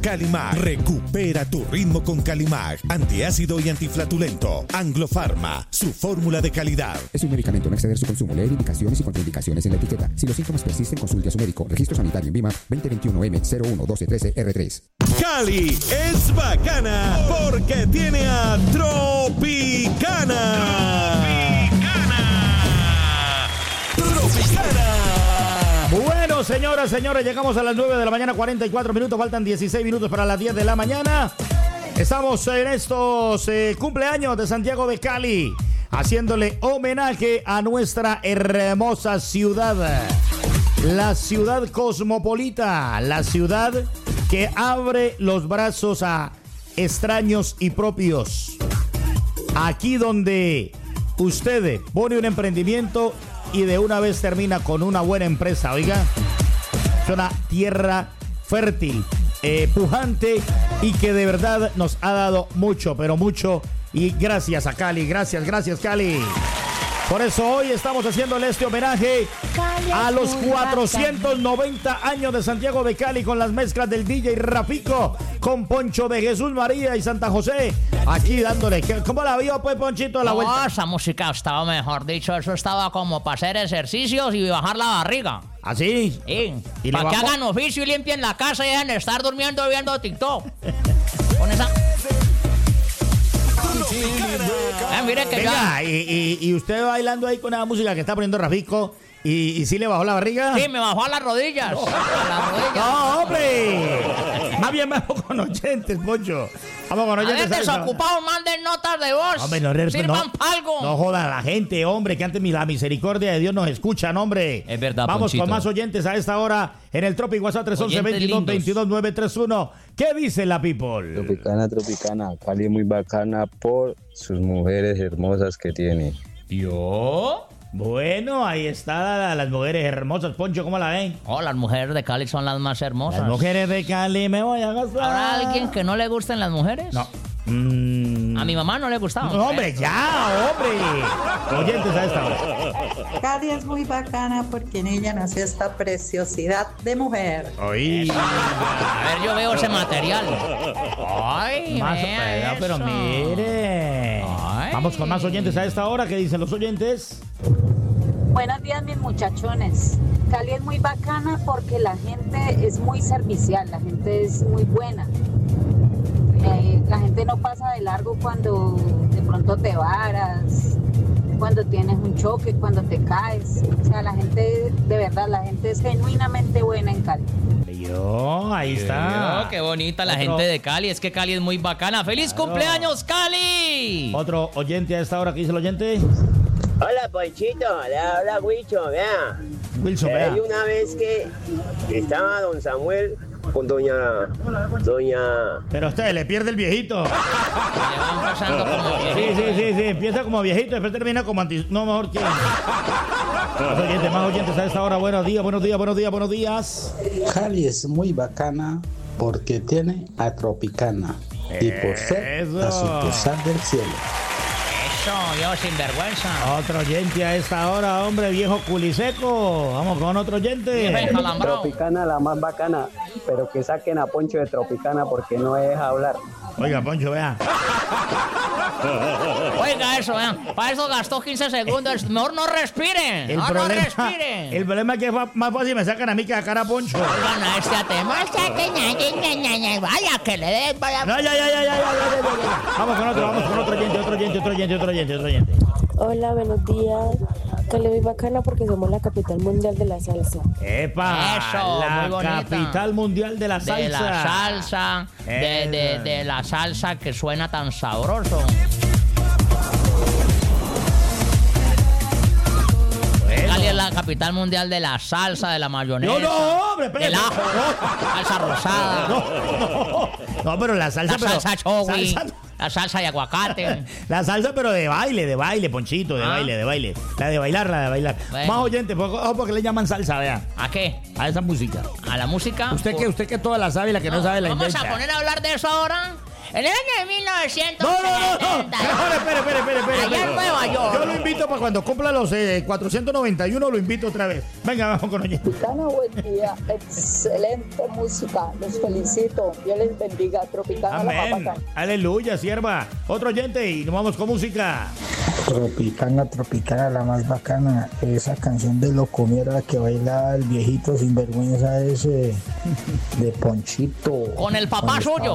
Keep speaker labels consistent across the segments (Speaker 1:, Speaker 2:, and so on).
Speaker 1: Calimag. Recupera tu ritmo con Calimag. Antiácido y antiflatulento. Anglo-Pharma, su fórmula de calidad.
Speaker 2: Es un medicamento, no exceder su consumo. Leer indicaciones y contraindicaciones en la etiqueta. Si los síntomas persisten, consulte a su médico. Registro sanitario en VIMA 2021M011213R3.
Speaker 1: Cali es bacana porque tiene a Tropicana. Tropicana.
Speaker 3: Bueno, señoras, señores, llegamos a las 9 de la mañana, 44 minutos, faltan 16 minutos para las 10 de la mañana. Estamos en estos cumpleaños de Santiago de Cali, haciéndole homenaje a nuestra hermosa ciudad, la ciudad cosmopolita, la ciudad que abre los brazos a extraños y propios. Aquí donde usted pone un emprendimiento y de una vez termina con una buena empresa, oiga. Es una tierra fértil, pujante y que de verdad nos ha dado mucho, pero mucho. Y gracias a Cali, gracias Cali. Por eso hoy estamos haciéndole este homenaje a los 490 años de Santiago de Cali con las mezclas del DJ Rafico, con Poncho de Jesús María y Santa José. Aquí dándole. ¿Cómo la vio, pues, Ponchito, a la vuelta?
Speaker 4: Esa música estaba, mejor dicho, eso estaba como para hacer ejercicios y bajar la barriga.
Speaker 3: ¿Así?
Speaker 4: Sí.
Speaker 3: ¿Y
Speaker 4: Para que
Speaker 3: bajó?
Speaker 4: hagan oficio y limpien la casa y dejen de estar durmiendo viendo TikTok. Con esa... mire que
Speaker 3: Venga, y usted bailando ahí con la música que está poniendo Rafico, ¿y sí le bajó la barriga?
Speaker 4: Sí, me bajó a las rodillas.
Speaker 3: No.
Speaker 4: A las rodillas.
Speaker 3: ¡No, hombre! Más bien vamos con oyentes, Poncho. Vamos con oyentes.
Speaker 4: A ver, desocupados, manden notas de voz.
Speaker 3: Hombre, no,
Speaker 4: sirvan para algo.
Speaker 3: No jodan a la gente, hombre, que antes la misericordia de Dios nos escuchan, hombre.
Speaker 4: Es verdad,
Speaker 3: Vamos
Speaker 4: Ponchito.
Speaker 3: con más oyentes a esta hora en el Tropic WhatsApp 311-22-22-931. ¿Qué dice la people?
Speaker 5: Tropicana. Cali es muy bacana por sus mujeres hermosas que tiene.
Speaker 3: ¿Yo? Bueno, ahí está las mujeres hermosas. Poncho, ¿cómo la ven?
Speaker 4: Oh, las mujeres de Cali son las más hermosas.
Speaker 3: Las mujeres de Cali me voy a gastar.
Speaker 4: ¿Habrá alguien que no le gusten las mujeres?
Speaker 3: No.
Speaker 4: A mi mamá no le gustaban.
Speaker 3: No, hombre, ya, hombre. Oyentes a esta hora.
Speaker 6: Cali es muy bacana porque en ella nació esta preciosidad de mujer.
Speaker 3: Oí.
Speaker 4: A ver, yo veo ese material. Ay,
Speaker 3: Más,
Speaker 4: vea
Speaker 3: pero
Speaker 4: eso.
Speaker 3: mire.
Speaker 4: Ay.
Speaker 3: Vamos con más oyentes a esta hora. ¿Qué dicen los oyentes?
Speaker 7: Buenos días, mis muchachones. Cali es muy bacana porque la gente es muy servicial, la gente es muy buena. La gente no pasa de largo cuando de pronto te varas, cuando tienes un choque, cuando te caes. O sea, la gente, de verdad, la gente es genuinamente buena en Cali.
Speaker 3: Ahí está.
Speaker 4: Qué bonita la
Speaker 3: Otro-
Speaker 4: gente de Cali. Es que Cali es muy bacana. ¡Feliz cumpleaños, Cali!
Speaker 3: Otro oyente a esta hora. ¿Qué dice el oyente?
Speaker 8: Hola, Ponchito, le habla Huicho, vea.
Speaker 3: Wilson, vea.
Speaker 8: Hay una vez que estaba don Samuel con doña...
Speaker 3: Pero usted le pierde el viejito.
Speaker 4: Le van pasando como
Speaker 3: Sí,
Speaker 4: viejito.
Speaker 3: sí. Empieza como viejito, después termina como No, mejor que... Más oyentes a esta hora. Buenos días.
Speaker 9: Cali es muy bacana porque tiene a Tropicana y por ser
Speaker 3: Eso.
Speaker 9: la sucursal del cielo.
Speaker 4: Eso, yo sin vergüenza.
Speaker 3: Otro oyente a esta hora, hombre, viejo culiseco. Vamos con otro oyente.
Speaker 4: Viejo alambrado.
Speaker 5: Tropicana la más bacana, pero que saquen a Poncho de Tropicana porque no deja hablar.
Speaker 3: Oiga, Poncho, vea.
Speaker 4: Oiga eso, vean. Para eso gastó 15 segundos. Mejor no respiren. No respiren.
Speaker 3: El problema es que es más fácil me sacan a mí que a cara a Poncho.
Speaker 4: Oigan a este atema. Vaya que le den, vaya.
Speaker 3: No, ya. Vamos con otro oyente.
Speaker 10: Hola, buenos días. Cali muy bacana porque somos la capital mundial de la salsa.
Speaker 3: ¡Epa!
Speaker 4: Eso,
Speaker 3: la
Speaker 4: muy bonita.
Speaker 3: capital mundial de la salsa.
Speaker 4: De la salsa, de la salsa que suena tan sabroso. Cali es la capital mundial de la salsa, de la mayonesa.
Speaker 3: No, hombre, espérate.
Speaker 4: Del ajo, salsa rosada.
Speaker 3: No, pero la salsa...
Speaker 4: La salsa chogui,
Speaker 3: salsa-
Speaker 4: la salsa de aguacate.
Speaker 3: La salsa, pero de baile, Ponchito, de baile. La de bailar.
Speaker 4: Bueno.
Speaker 3: Más oyentes, porque le llaman salsa, vea.
Speaker 4: ¿A qué?
Speaker 3: A esa música.
Speaker 4: ¿A la música?
Speaker 3: Usted que toda la sabe y la que no sabe la
Speaker 4: Vamos
Speaker 3: inventa.
Speaker 4: a poner a hablar de eso ahora. En el año de 1970.
Speaker 3: No, espere.
Speaker 4: Allá en Nueva York.
Speaker 3: Yo lo invito para cuando cumpla los 491, lo invito otra vez. Venga, vamos con oyente.
Speaker 11: Tropicana, buen día. Excelente música. Los felicito. Dios les bendiga. Tropicana,
Speaker 3: amén.
Speaker 11: La más bacana.
Speaker 3: Aleluya, sierva. Otro oyente y nos vamos con música.
Speaker 12: Tropicana, la más bacana. Esa canción de Locomiera que baila el viejito sinvergüenza ese de Ponchito.
Speaker 4: Con el papá suyo.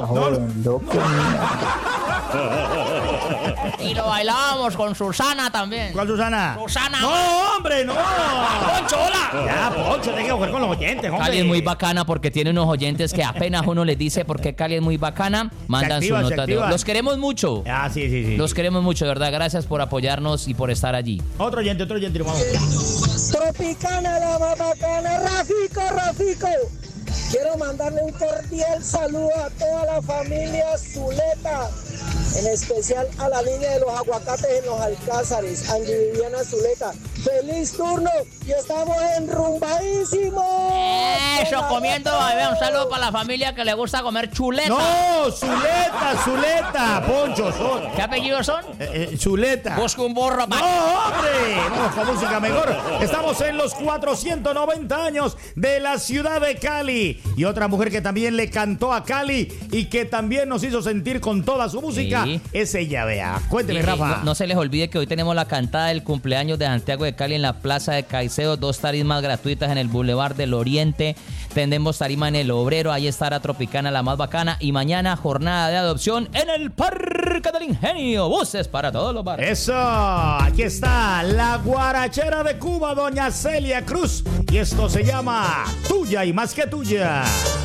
Speaker 4: Y lo bailábamos con Susana también.
Speaker 3: ¿Cuál Susana?
Speaker 4: Susana.
Speaker 3: No, hombre, no.
Speaker 4: Poncho, hola.
Speaker 3: Ya, Poncho, tengo que jugar con los oyentes, hombre.
Speaker 4: Cali es muy bacana porque tiene unos oyentes que apenas uno les dice por qué Cali es muy bacana, mandan sus notas de voz. Los queremos mucho.
Speaker 3: Ah, sí.
Speaker 4: Los queremos mucho, de verdad. Gracias por apoyarnos y por estar allí.
Speaker 3: Otro oyente, vamos.
Speaker 11: Tropicana, la más bacana. Rafico. Quiero mandarle un cordial saludo a toda la familia Zuleta, en especial a la línea de los aguacates en los Alcázares, Angie Viviana Zuleta. ¡Feliz turno! ¡Y estamos enrumbadísimos!
Speaker 4: Eso, comiendo, bebé. Un saludo para la familia que le gusta comer chuleta.
Speaker 3: No, Zuleta, Poncho.
Speaker 4: ¿Qué apellidos son?
Speaker 3: Zuleta.
Speaker 4: Busca un burro para...
Speaker 3: ¡No, hombre! Vamos con música mejor. Estamos en los 490 años de la ciudad de Cali. Y otra mujer que también le cantó a Cali y que también nos hizo sentir con toda su música es ella, vea. Cuénteme, Rafa.
Speaker 4: No se les olvide que hoy tenemos la cantada del cumpleaños de Santiago de Cali en la Plaza de Caicedo. 2 tarimas gratuitas en el Boulevard del Oriente. Tendremos tarima en el Obrero. Ahí estará Tropicana, la más bacana. Y mañana jornada de adopción en el Parque del Ingenio. Buses para todos los barrios.
Speaker 3: Eso. Aquí está la guarachera de Cuba, doña Celia Cruz. Y esto se llama Tuya y Más que Tuya.